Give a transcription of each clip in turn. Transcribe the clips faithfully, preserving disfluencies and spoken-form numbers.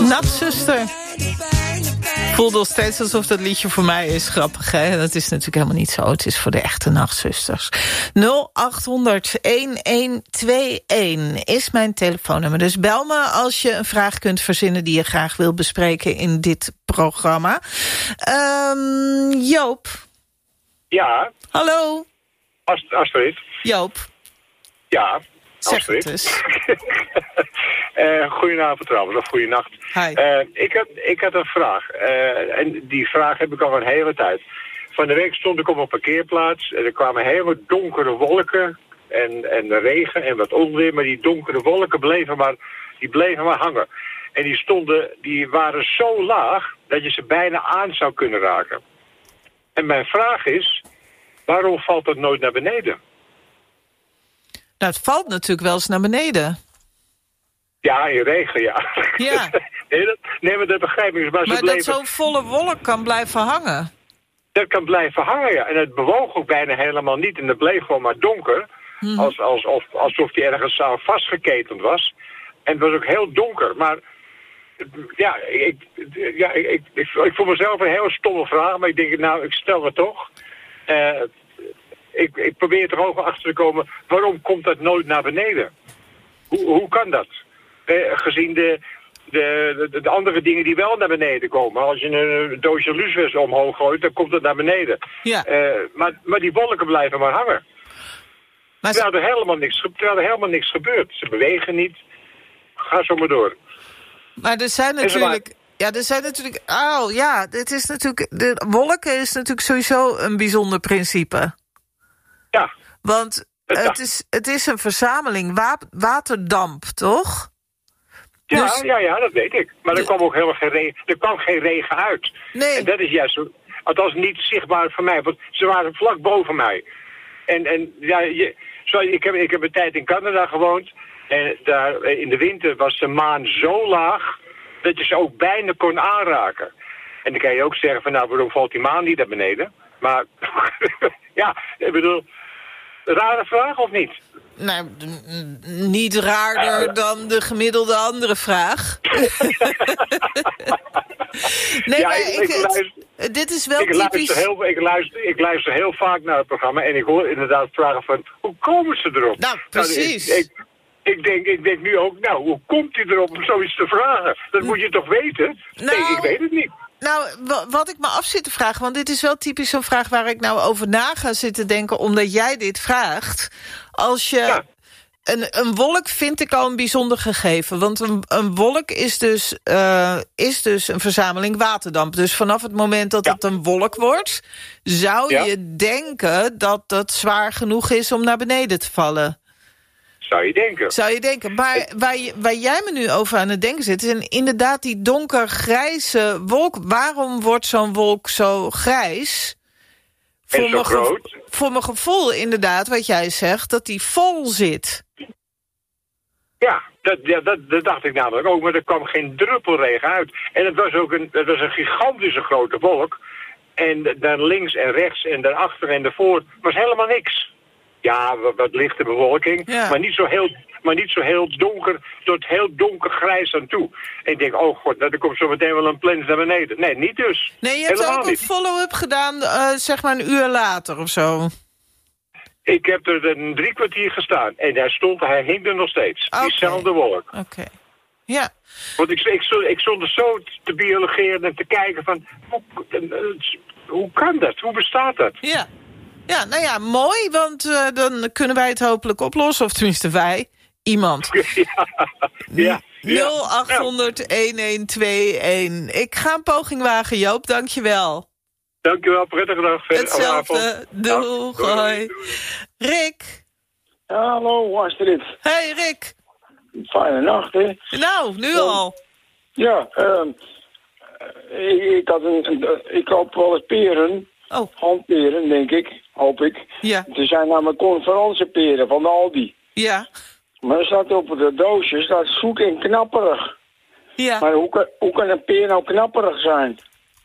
Nachtzuster. Voelde nog steeds alsof dat liedje voor mij is. Grappig, hè? Dat is natuurlijk helemaal niet zo. Het is voor de echte nachtzusters. nul acht honderd elf tweeënentwintig is mijn telefoonnummer. Dus bel me als je een vraag kunt verzinnen die je graag wil bespreken in dit programma. Um, Joop. Ja. Hallo. Ast- Astrid. Joop. Ja. Zeg Astrid. het eens. uh, goedenavond trouwens, of goedenacht. Hi. Uh, ik, had, ik had een vraag. Uh, en die vraag heb ik al een hele tijd. Van de week stond ik op een parkeerplaats. En er kwamen hele donkere wolken. En, en de regen en wat onweer. Maar die donkere wolken bleven maar, die bleven maar hangen. En die stonden, die waren zo laag dat je ze bijna aan zou kunnen raken. En mijn vraag is, waarom valt dat nooit naar beneden? Nou, het valt natuurlijk wel eens naar beneden. Ja, in regen, ja. Ja. nee, dat, nee, maar dat begrijp ik. Maar, Maar ze bleven, dat zo'n volle wolk kan blijven hangen. Dat kan blijven hangen, ja. En het bewoog ook bijna helemaal niet. En het bleef gewoon maar donker. Hmm. Als, alsof, alsof die ergens aan vastgeketend was. En het was ook heel donker. Maar ja, ik, ja ik, ik, ik, ik voel mezelf een heel stomme vraag. Maar ik denk, nou, ik stel het toch. Uh, ik, ik probeer er ook achter te komen. Waarom komt dat nooit naar beneden? Hoe, hoe kan dat? Eh, gezien de, de, de, de andere dingen die wel naar beneden komen. Als je een doosje lucifers omhoog gooit, dan komt het naar beneden. Ja. Uh, maar, maar die wolken blijven maar hangen. Maar terwijl, er helemaal niks, terwijl er helemaal niks gebeurt. Ze bewegen niet. Ga zo maar door. Maar er zijn natuurlijk... Ja, er zijn natuurlijk... Oh, ja, het is natuurlijk... De wolken is natuurlijk sowieso een bijzonder principe. Ja. Want het is, het is een verzameling wa- waterdamp, toch? Ja, dus, ja, ja, dat weet ik. Maar er de, kwam ook helemaal geen regen, er kwam geen regen uit. Nee. En dat is juist, althans niet zichtbaar voor mij, want ze waren vlak boven mij. En, en ja, je, zo, ik, heb, ik heb een tijd in Canada gewoond. En daar in de winter was de maan zo laag dat je ze ook bijna kon aanraken. En dan kan je ook zeggen van, nou, waarom valt die maan niet naar beneden? Maar ja, ik bedoel, rare vraag of niet? Nou, niet raarder uh, dan de gemiddelde andere vraag. nee, ja, maar ik, ik, ik luister, het, dit is wel ik typisch... Luister heel, ik, luister, ik luister heel vaak naar het programma en ik hoor inderdaad vragen van, hoe komen ze erop? Nou, precies. Nou, ik, ik, ik, denk, ik denk nu ook, nou, hoe komt hij erop om zoiets te vragen? Dat moet je toch weten? Nou, nee, ik weet het niet. Nou, wat ik me af zit te vragen, want dit is wel typisch zo'n vraag waar ik nou over na ga zitten denken, omdat jij dit vraagt. Als je... Ja. Een, een wolk vind ik al een bijzonder gegeven. Want een, een wolk is dus, uh, is dus een verzameling waterdamp. Dus vanaf het moment dat ja. het een wolk wordt, zou ja. je denken dat dat zwaar genoeg is om naar beneden te vallen. Zou je denken. Zou je denken. Maar waar, je, waar jij me nu over aan het denken zit, is inderdaad die donkergrijze wolk. Waarom wordt zo'n wolk zo grijs? En zo groot? Gevo- voor mijn gevoel inderdaad, wat jij zegt, dat die vol zit. Ja, dat, ja dat, dat dacht ik namelijk ook, maar er kwam geen druppel regen uit. En het was ook een, het was een gigantische grote wolk. En daar links en rechts en daarachter en daarvoor was helemaal niks. Ja, wat, wat lichte bewolking, ja. maar, niet zo heel, maar niet zo heel donker, tot heel donkergrijs aan toe. En ik denk, oh god, er komt zo meteen wel een plens naar beneden. Nee, niet dus. Nee, je hebt helemaal ook een niet. follow-up gedaan, uh, zeg maar een uur later of zo. Ik heb er een drie kwartier gestaan en hij stond, hij hing er nog steeds. Okay. Diezelfde wolk. Oké, okay. Ja. Want ik, ik, stond, ik stond er zo te biologeren en te kijken van, hoe, hoe kan dat? Hoe bestaat dat? Ja. Ja, nou ja, mooi, want uh, dan kunnen wij het hopelijk oplossen. Of tenminste wij, iemand. Ja, ja, nul acht honderd elf tweeënentwintig. Ik ga een poging wagen, Joop, dankjewel. Dankjewel, prettige dag. Hetzelfde, doeg, ja, hoi. Rick. Ja, hallo, Astrid. Hey, Rick. Fijne nacht, hè? Nou, nu al. Ja, um, ik, ik had een, een, ik koop wel eens peren. Oh. Handperen, denk ik, hoop ik. Ja. Er zijn namelijk conferentieperen van de Aldi. Ja. Maar er staat op de doosje, staat zoet en knapperig. Ja. Maar hoe kan, hoe kan een peer nou knapperig zijn?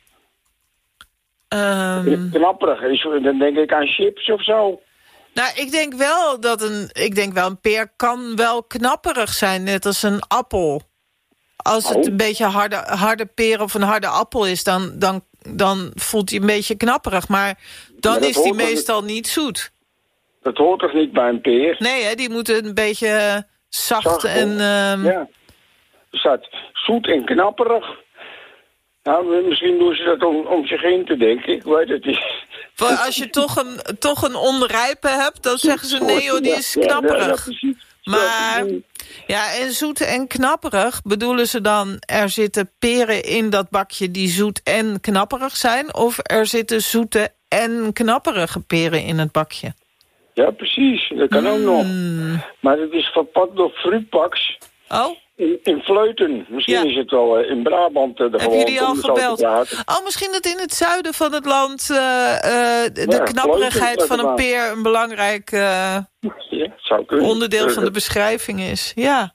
Um... Knapperig, dan denk ik aan chips of zo. Nou, ik denk wel dat een, ik denk wel een peer kan wel knapperig zijn, net als een appel. Als het Oh. een beetje harde, harde peer of een harde appel is... dan, dan, dan voelt hij een beetje knapperig. Maar dan Maar dat is die hoort toch meestal niet zoet. Dat hoort toch niet bij een peer? Nee, hè, die moeten een beetje eh, zacht, Zacht, en... ehm, Ja. Er staat zoet en knapperig. Nou, misschien doen ze dat om, om zich heen te denken. Ik weet het niet. voor als je toch een, toch een onrijpe hebt, dan zeggen ze... nee joh, die is Ja, ja, ja, knapperig. precies. Maar, ja, en zoet en knapperig bedoelen ze dan... er zitten peren in dat bakje die zoet en knapperig zijn... of er zitten zoete en knapperige peren in het bakje? Ja, precies. Dat kan ook nog. Maar het is verpakt door Fruitpaks Oh, in, in Vleuten. Misschien Ja. is het wel uh, in Brabant uh, de hebben jullie al gebeld? praten. Oh, misschien dat in het zuiden van het land... Uh, uh, de Ja, knapperigheid Vleuten, van een inderdaad. peer... een belangrijk uh, Ja, het zou kunnen. onderdeel van de Uh, beschrijving is. Ja.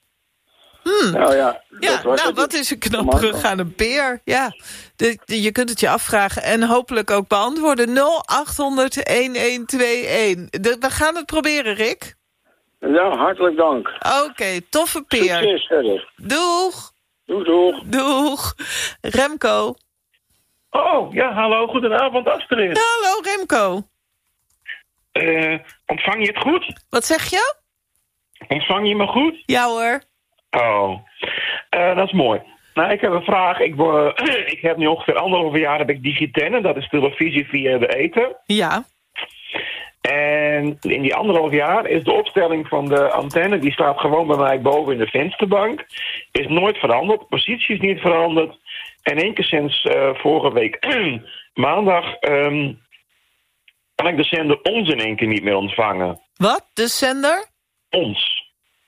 Nou ja, Ja, dat was nou, het. wat is een knapperig aan een peer? Ja, de, de- je kunt het je afvragen en hopelijk ook beantwoorden. nul acht honderd een een twee een. De, we gaan het proberen, Rick. Ja, hartelijk dank. Oké, toffe peer. Succes verder. Doeg, Doei, doeg. doeg. Remco. Oh, ja, hallo, goedenavond Astrid. Hallo, Remco. Eh, ontvang je het goed? Wat zeg je? Ontvang je me goed? Ja hoor. Oh, Eh, dat is mooi. Nou, ik heb een vraag. Ik, wo- ik heb nu ongeveer anderhalf jaar heb ik Digitenne, dat is televisie via de ether. Ja. En in die anderhalf jaar is de opstelling van de antenne, die staat gewoon bij mij boven in de vensterbank, is nooit veranderd. De positie is niet veranderd. En één keer sinds eh, vorige week maandag ehm, kan ik de zender ons in één keer niet meer ontvangen. Wat? De zender? Ons.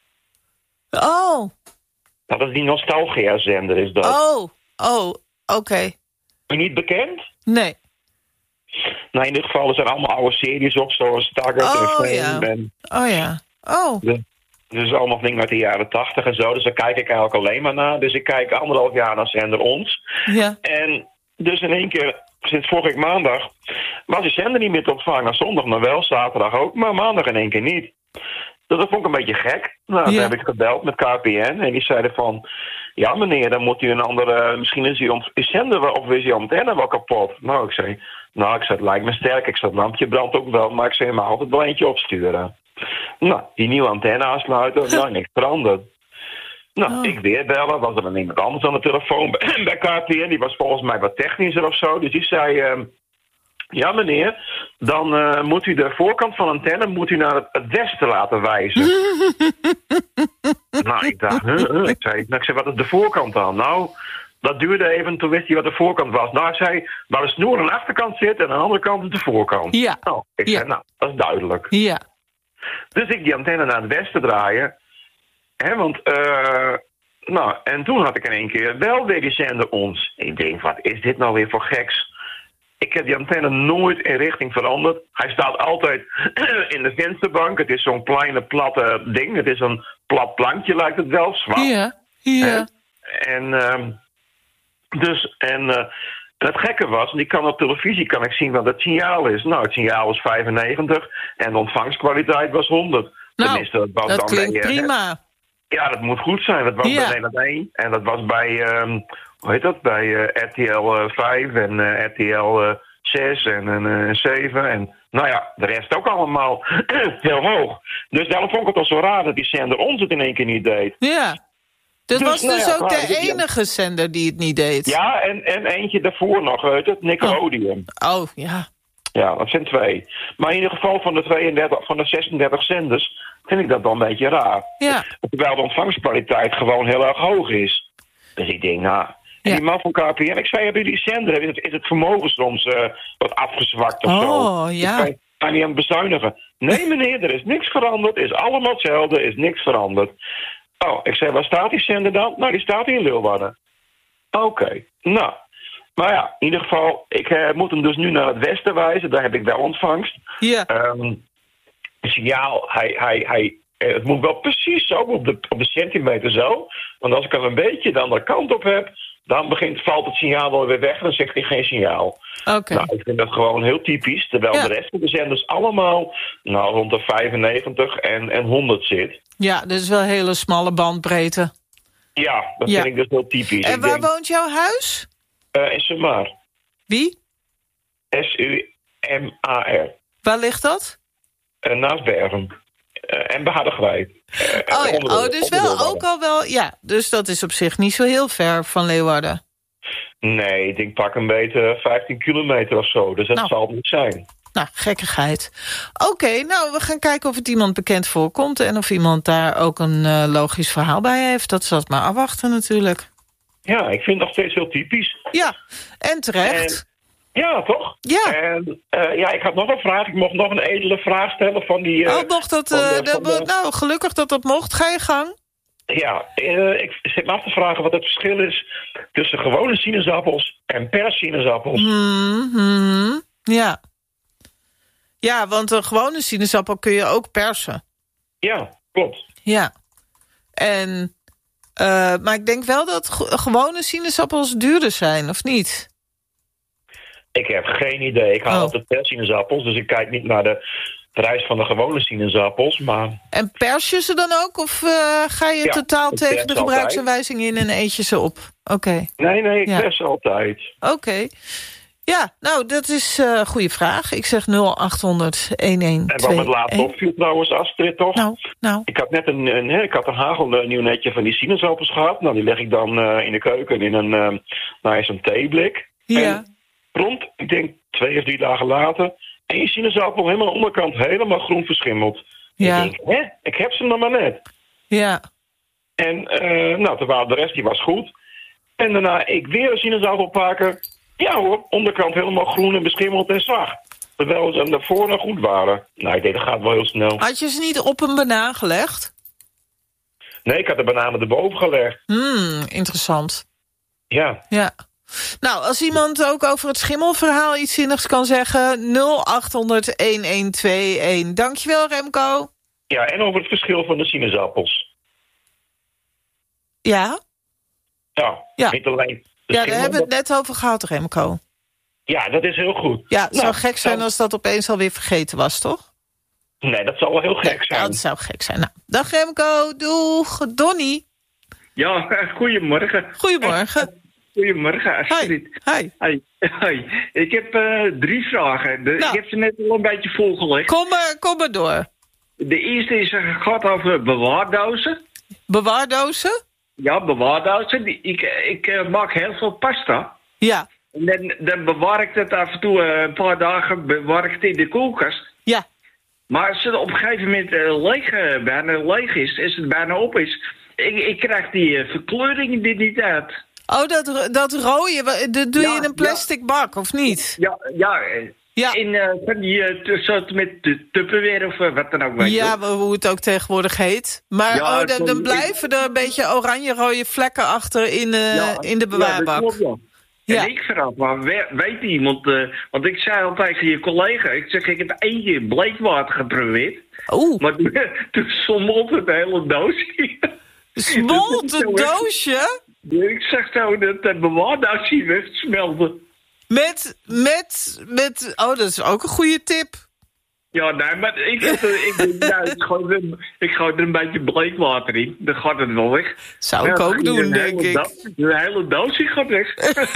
Oh, Dat is die Nostalgia-zender, is dat. oh, oh, oké. Niet bekend? Nee. Nou, in ieder geval, er zijn allemaal oude series op, zoals Taggart Oh, en Fame. ja. En Oh ja. Oh, dus allemaal dingen uit de jaren tachtig en zo. Dus daar kijk ik eigenlijk alleen maar naar. Dus ik kijk anderhalf jaar naar zender ons. ja. En dus in één keer, sinds vorige week maandag, was die zender niet meer te ontvangen. Zondag nog wel, zaterdag ook, maar maandag in één keer niet. Dus dat vond ik een beetje gek. Nou, toen Ja. heb ik gebeld met K P N en die zeiden van... Ja meneer, dan moet u een andere... Misschien is uw ont- uw zender wel, of is uw antenne wel kapot. Nou, ik zei... Nou, ik zei, het lijkt me sterk. Ik zei, het lampje brandt ook wel, maar ik zei, maar altijd wel eentje opsturen. Nou, die nieuwe antenne aansluiten, nou, niks veranderd. Nou, Oh. ik weer bellen, was er dan iemand anders aan de telefoon bij, bij K P N. Die was volgens mij wat technischer of zo. Dus die zei... ehm, ja, meneer, dan eh, moet u de voorkant van de antenne moet u naar het, het westen laten wijzen. Nou, ik dacht, huh, huh. Ik, zei, nou, ik zei, wat is de voorkant dan? Nou, dat duurde even, toen wist hij wat de voorkant was. Nou, hij zei, waar de snoer aan de achterkant zit en aan de andere kant is de voorkant. Ja. Nou, ik Ja. zei, nou, dat is duidelijk. Ja. Dus ik die antenne naar het westen draaien. Hè, want, eh, nou, en toen had ik in één keer wel weer die zender ons. Ik denk, wat is dit nou weer voor geks? Ik heb die antenne nooit in richting veranderd. Hij staat altijd in de vensterbank. Het is zo'n kleine platte ding. Het is een plat plankje, lijkt het wel, zwart. Ja. Ja. En, ehm, dus, en eh, het gekke was, want ik kan op televisie kan ik zien wat het signaal is. Nou, het signaal was vijfennegentig en de ontvangstkwaliteit was honderd. Nou, Tenminste, dat was dat dan klinkt bij, eh, prima. ja, dat moet goed zijn. Dat was Ja. bij Nederland één en dat was bij, ehm, hoe heet dat, bij eh, R T L vijf en eh, R T L zes en uh, zeven. En nou ja, de rest ook allemaal heel hoog. Dus daarom vond ik het al zo raar dat die zender ons het in één keer niet deed. Ja. Dat Dus, was nou dus ja, ook klaar, de dus ja. enige zender die het niet deed. Ja, en, en eentje daarvoor nog, weet het, Nickelodeon. Oh, ja. Ja, dat zijn twee. Maar in ieder geval van de, tweeëndertig, van de zesendertig zenders vind ik dat wel een beetje raar. Ja. Terwijl de ontvangstkwaliteit gewoon heel erg hoog is. Dus ik denk, nou... En Ja. die man van K P N, ik zei, hebben jullie zender? Is het, is het vermogen soms uh, wat afgezwakt of zo? Oh, ja. Ik zei, kan niet aan het bezuinigen. Nee meneer, er is niks veranderd. Is allemaal hetzelfde, is niks veranderd. Oh, ik zei, waar staat die zender dan? Nou, die staat in Leeuwarden. Oké, okay. Nou... Maar ja, in ieder geval, ik uh, moet hem dus nu naar het westen wijzen. Daar heb ik wel ontvangst. Ja. Um, het signaal, hij, hij, hij, uh, het moet wel precies zo, op de, op de centimeter zo. Want als ik hem een beetje de andere kant op heb, dan begint, valt het signaal wel weer weg en dan zegt hij geen signaal. Oké. Okay. Nou, ik vind dat gewoon heel typisch. Terwijl Ja. de rest van de zenders allemaal nou, rond de vijfennegentig en, en honderd zit. Ja, dat is wel een hele smalle bandbreedte. Ja, dat Ja. vind ik dus heel typisch. En Ik waar denk, woont jouw huis? uh, in Sumar. Wie? S U M A R. Waar ligt dat? Uh, naast Bergen. Uh, en Behardergwijk. Uh, Oh ja, onder de- oh, dus onder de wel Leeuwarden. ook al wel... Ja, dus dat is op zich niet zo heel ver van Leeuwarden. Nee, ik denk pak een beetje vijftien kilometer of zo. Dus dat Nou. zal het niet zijn. Nou, gekkigheid. Oké, nou, we gaan kijken of het iemand bekend voorkomt... en of iemand daar ook een uh, logisch verhaal bij heeft. Dat zal het maar afwachten natuurlijk. Ja, ik vind het nog steeds heel typisch. Ja, en terecht. Ja, toch? Ja. En uh, ja, ik had nog een vraag. Ik mocht nog een edele vraag stellen van die... Uh, oh, mocht dat... van Uh, de- de, van de- nou, gelukkig dat dat mocht. Ga je gang. Ja, uh, ik zit me af te vragen wat het verschil is... tussen gewone sinaasappels en persinaasappels. Hmm, hmm, ja. Ja, want een gewone sinaasappel kun je ook persen. Ja, klopt. Ja. En... Uh, maar ik denk wel dat ge- gewone sinaasappels duurder zijn, of niet? Ik heb geen idee. Ik haal Oh. altijd persinaasappels, dus ik kijk niet naar de prijs van de gewone sinaasappels, maar... En pers je ze dan ook? Of uh, ga je Ja, totaal ik tegen pers de altijd. gebruiksaanwijzing in en eet je ze op? Oké, okay. Nee, nee, ik Ja. pers altijd. oké. Okay. Ja, nou, dat is een uh, goede vraag. Ik zeg nul acht honderd een een twee. En wat me laatst opviel trouwens, Astrid, toch? Nou, nou. Ik had net een, een, hè, ik had een hagelnieuw netje van die sinaasappels gehad. Nou, die leg ik dan uh, in de keuken in een, uh, nou, zo'n theeblik. Ja. En prompt, ik denk twee of drie dagen later... één sinaasappel helemaal aan de onderkant helemaal groen verschimmeld. Ja. Ik denk, hè, ik heb ze nog maar net. Ja. En uh, nou, terwijl de rest die was goed. En daarna ik weer een sinaasappel pakken. Ja hoor, onderkant helemaal groen en beschimmeld en zacht. Terwijl ze daarvoor nog goed waren. Nou, ik denk dat gaat wel heel snel. Had je ze niet op een banaan gelegd? Nee, ik had de bananen erboven gelegd. Hmm, interessant. Ja. Ja. Nou, als iemand ook over het schimmelverhaal iets zinnigs kan zeggen... nul acht honderd een een twee een. Dankjewel, Remco. Ja, en over het verschil van de sinaasappels. Ja? Ja, Ja. niet alleen... de Ja, daar schimmel, hebben we het net over gehad, Remco. Ja, dat is heel goed. Ja, het zou Nou, gek zijn dan- als dat opeens alweer vergeten was, toch? Nee, dat zal wel heel gek Ja, zijn. dat zou gek zijn. Nou, dag Remco, doeg. Donnie, Ja, goedemorgen. goedemorgen. Goedemorgen, Hi. Astrid. Hi. Hi. Hi. Ik heb uh, drie vragen. De, Nou. Ik heb ze net al een beetje volgelegd. Kom maar, kom maar door. De eerste is uh, gaat over bewaardozen. Bewaardozen? Ja, bewaardozen. Die- Ik, ik uh, maak heel veel pasta. Ja, En dan, dan bewaar ik dat af en toe uh, een paar dagen bewaar ik het in de koelkast. ja. Maar als het op een gegeven moment uh, leeg, uh, bijna leeg is, als het bijna op is... Ik, ik krijg die uh, verkleuring er niet uit. Oh, dat, dat rode, wa- dat doe je Ja, in een plastic bak, of niet? Ja, ja, uh, Ja. in uh, van die uh, soort met de Tupperware of uh, wat dan ook. Weet je Ja, wel. hoe het ook tegenwoordig heet. Maar Ja, oh, dan, kom- dan blijven er een beetje oranje-rode vlekken achter in, uh, Ja, in de Ja, bewaarbak. dat klopt, ja. Ja. En ik vraag maar, we- weet iemand... Uh, want ik zei al tegen je collega... Ik zeg, ik heb één keer bleekwater geprobeerd. Oeh, Maar toen, toen smolt het hele doosje. smolt een doosje Ik zag zo dat het bewaardoosje wegsmelte. met, met, met... Oh, dat is ook een goede tip. Ja, nee, maar ik, ik, ik, nou, ik, gooi er, ik gooi er een beetje bleekwater in. Dan gaat het wel weg. Zou ik Ja, ook een doen, hele denk ik. do- De hele doosje gaat weg.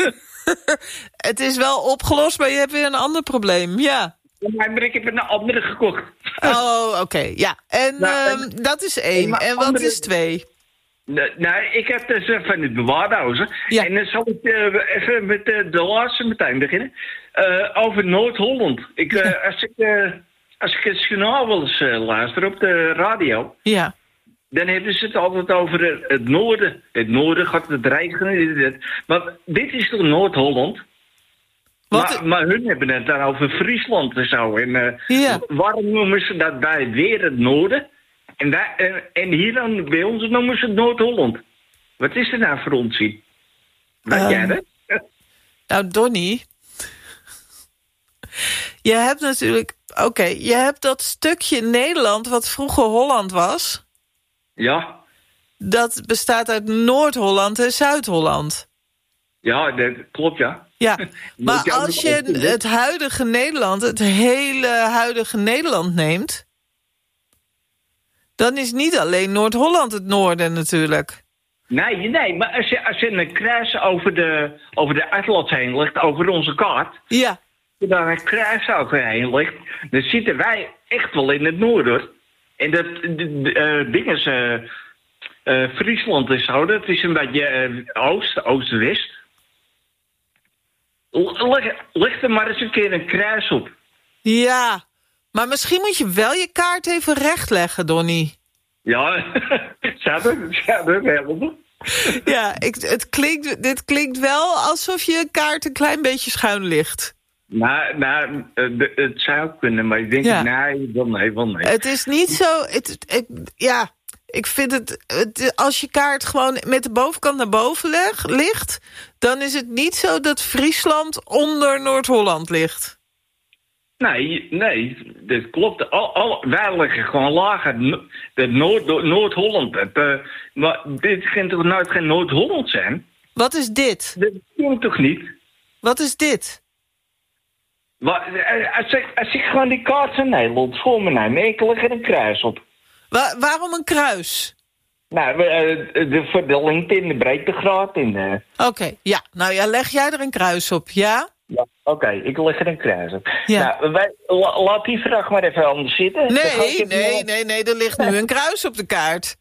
Het is wel opgelost, maar je hebt weer een ander probleem. Ja. Nee, maar ik heb een andere gekocht. Oh, oké. Ja. En Nou, ehm, en- dat is één. maar En wat andere- is twee? Nee, nee, ik heb dus uh, van het bewaardozen. Ja. En dan zal ik uh, even met uh, de laatste meteen beginnen. Uh, over Noord-Holland. Ik, uh, Ja. als, ik, uh, als ik het journaal wel eens uh, luister op de radio... Ja. dan hebben ze het altijd over uh, het noorden. Het noorden gaat het regenen. Dit, dit. Maar dit is toch Noord-Holland? Wat? Maar, maar hun hebben het dan over Friesland en zo. En uh, Ja. waarom noemen ze dat bij weer het noorden? En, wij, en, en hier dan bij ons noemen ze het Noord-Holland. Wat is er nou voor onzin? Weet Ehm, jij dat? Nou, Donnie. Je hebt natuurlijk... Oké, je hebt dat stukje Nederland wat vroeger Holland was. Ja, Dat bestaat uit Noord-Holland en Zuid-Holland. ja, dat klopt, ja. Ja, Moet maar je ook als nog je opzoeken? het huidige Nederland, het hele huidige Nederland neemt... dan is niet alleen Noord-Holland het noorden natuurlijk. Nee, nee, maar als je, als je een kruis over de, over de atlas heen legt, over onze kaart... Ja. Als je daar een kruis overheen ligt, dan zitten wij echt wel in het noorden. En dat uh, ding is... Uh, uh, Friesland is zo, dat is een beetje uh, oost, oost-west. Leg, leg er maar eens een keer een kruis op. Ja, maar misschien moet je wel je kaart even rechtleggen, Donnie. Ja, zou dat, zou dat helpen? Ja, ik, het klinkt, dit klinkt wel alsof je kaart een klein beetje schuin ligt. Nou, nou uh, het zou kunnen, maar ik denk, ja. nee, wel nee, wel nee. Het is niet zo... Het, ik, ja, ik vind het, het... Als je kaart gewoon met de bovenkant naar boven leg, ligt... dan is het niet zo dat Friesland onder Noord-Holland ligt. Nee, nee, dat klopt. Al, al, wij liggen gewoon lager. De Noord, Noord-Holland. Uh, maar dit kan toch nooit geen Noord-Holland zijn? Wat is dit? Dat klopt toch niet? Wat is dit? Maar, als, ik, als ik gewoon die kaart van Nederland voor me neem, ik leg er een kruis op. Wa- waarom een kruis? Nou, de verdeling in de breedtegraad. De... Oké, okay, ja. Nou ja, leg jij er een kruis op, ja? Ja, oké, okay, ik leg er een kruis op. Ja. Nou, wij, la, laat die vraag maar even anders zitten. Nee, nee, nog... nee, nee, er ligt nu een kruis op de kaart.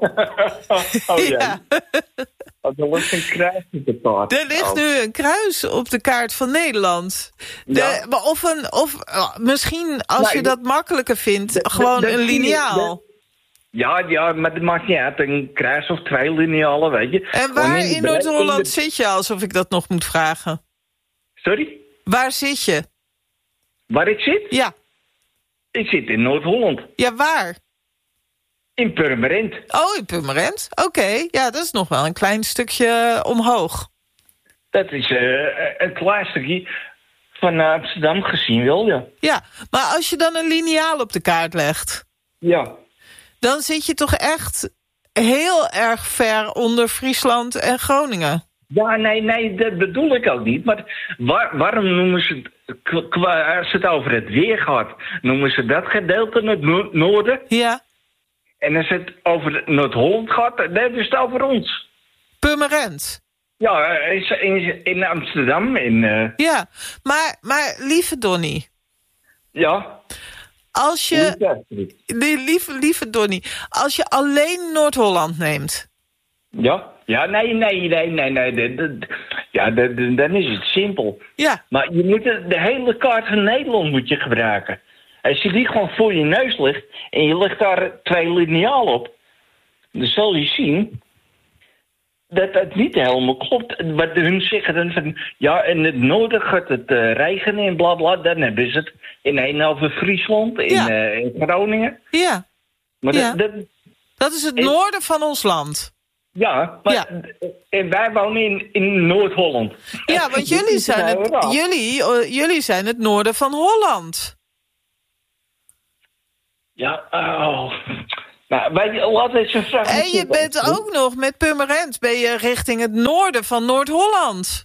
oh ja. ja. Oh, er ligt een kruis op de kaart. Er ligt oh. nu een kruis op de kaart van Nederland. De, ja. maar of een, of uh, misschien, als nou, je dat makkelijker vindt, de, gewoon de, de, een liniaal. De, ja, ja, maar dat maakt niet uit. Een kruis of twee linealen, weet je. En waar in, in Noord-Holland de... zit je, alsof ik dat nog moet vragen? Sorry? Waar zit je? Waar ik zit? Ja. Ik zit in Noord-Holland. Ja, waar? In Purmerend. Oh, in Purmerend? Oké, okay. Ja, dat is nog wel een klein stukje omhoog. Dat is uh, een klein stukje van Amsterdam gezien wel, ja. Ja, maar als je dan een liniaal op de kaart legt... Ja. Dan zit je toch echt heel erg ver onder Friesland en Groningen. Ja, nee, nee, dat bedoel ik ook niet. Maar waar, waarom noemen ze het, als het over het weer gaat, noemen ze dat gedeelte in het no- noorden? Ja. En als het over Noord-Holland gaat, dan is het over ons. Purmerend. Ja, in, in Amsterdam. In, uh... Ja, maar, maar lieve Donnie. Ja. Als je, nee, lieve, lieve Donnie, als je alleen Noord-Holland neemt. Ja, ja, nee, nee, nee, nee, nee. De, de, ja, de, de, dan is het simpel. Ja. Maar je moet de, de hele kaart van Nederland moet je gebruiken. Als je die gewoon voor je neus ligt en je legt daar twee linealen op, dan zal je zien dat het niet helemaal klopt. Wat hun zeggen dan van, ja, in het noorden gaat het uh, regenen en bla bla, dan hebben ze het in een over Friesland, in, ja. uh, in Groningen. Ja. Maar ja. Dat, dat, dat is het en, noorden van ons land. Ja, maar, ja. En wij wonen in, in Noord-Holland. Ja, want jullie zijn, het, jullie, uh, jullie zijn het noorden van Holland. Ja, oh... Nou, wij, laten we eens een vraag. En je bent ook nog met Purmerend, ben je richting het noorden van Noord-Holland.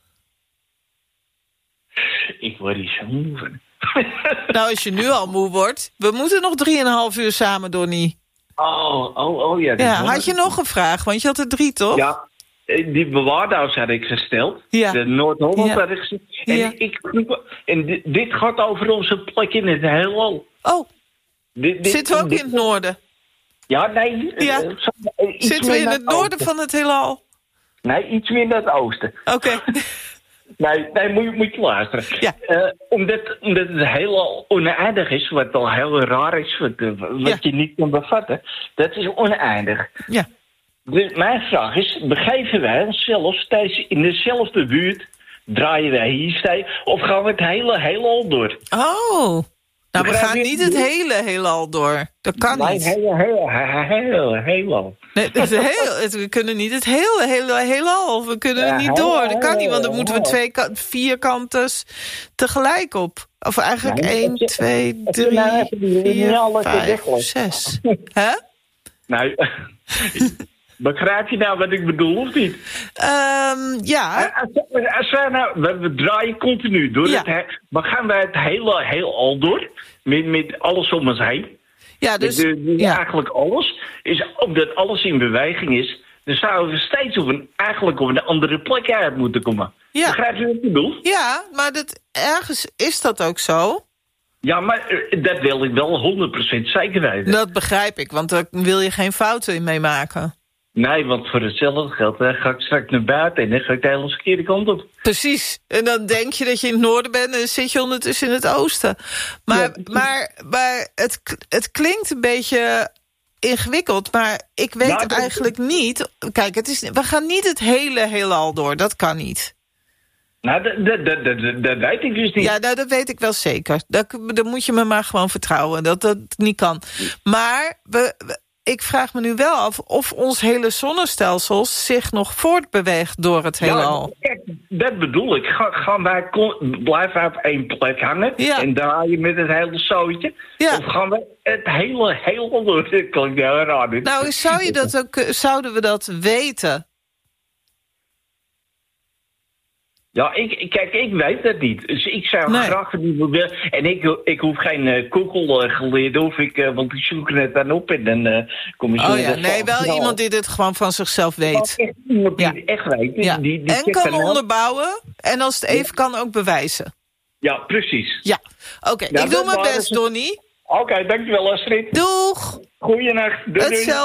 Ik word hier zo moe van. Nou, als je nu al moe wordt. We moeten nog drieënhalf uur samen, Donnie. Oh, oh, oh ja. Ja, had je nog een vraag? Want je had er drie, toch? Ja, die bewaardehuis had ik gesteld. Ja. De Noord-Holland ja. had ik gesteld. En, ja. ik, en dit, dit gaat over onze plek in het heelal. Oh, dit, dit, zitten we ook dit, in het noorden? Ja, nee. Ja. Uh, Zitten we in het noorden oosten. Van het heelal? Nee, iets meer naar het oosten. Oké. Okay. nee, nee, moet, je, moet je luisteren. Ja. Uh, omdat, omdat het heelal oneindig is, wat al heel raar is, wat, wat ja. je niet kan bevatten. Dat is oneindig. Ja. Dus mijn vraag is, begeven wij onszelf steeds in dezelfde buurt? Draaien wij hier steeds? Of gaan we het hele heelal door? Oh. Nou, we gaan niet het hele heelal door. Dat kan nee, niet. Nee, hele, hele, hele, heelal. Nee, het heel, het, we kunnen niet het hele, hele heelal. We kunnen er niet door. Dat kan niet, want dan moeten we twee, vier kanten tegelijk op. Of eigenlijk ja, één, je, twee, drie, nou vier, vijf, zes. Hè? Nou, begrijp je nou wat ik bedoel, of niet? Um, ja. Als, als wij nou, we, we draaien continu door. Ja. Het, maar gaan wij het hele heelal door? Met, met alles om ons heen? Ja, dus... De, de, ja. Eigenlijk alles. Is omdat alles in beweging is, dan zouden we steeds op een, eigenlijk op een andere plek uit moeten komen. Ja. Begrijp je wat ik bedoel? Ja, maar dat, ergens is dat ook zo. Ja, maar uh, dat wil ik wel honderd procent zeker weten. Dat begrijp ik, want daar wil je geen fouten in meemaken. Nee, want voor hetzelfde geld uh, ga ik straks naar buiten en dan ga ik de hele verkeerde kant op. Precies. En dan denk je dat je in het noorden bent en dan zit je ondertussen in het oosten. Maar, ja. maar, maar het, het klinkt een beetje ingewikkeld, maar ik weet ja, dat... eigenlijk niet... Kijk, het is, we gaan niet het hele heelal door, dat kan niet. Nou, dat, dat, dat, dat, dat weet ik dus niet. Ja, nou, dat weet ik wel zeker. Dat, dan moet je me maar gewoon vertrouwen, dat dat niet kan. Maar we... we ik vraag me nu wel af of ons hele zonnestelsel zich nog voortbeweegt door het heelal. Ja, kijk, dat bedoel ik. Ga, gaan wij blijven op één plek hangen ja. en draaien met het hele zootje? Ja. Of gaan we het hele heelal door? Dat klinkt heel raar. Nou, zou je dat ook, zouden we dat weten? Ja, ik, kijk, ik weet dat niet. Dus ik zou nee. graag niet willen. En ik, ik hoef geen uh, Google-geleerde, of ik, uh, want ik zoek het dan op en dan uh, kom je zo... Oh ja, nee, wel nou. Iemand die dit gewoon van zichzelf weet. Echt iemand die ja. het echt weet. Ja. Die, die en kan onderbouwen, en als het even kan ook bewijzen. Ja, precies. Ja, oké. Okay. Ja, ik doe mijn best, Donnie. Oké, okay, dankjewel Astrid. Doeg! Goeienacht. Doei, doei.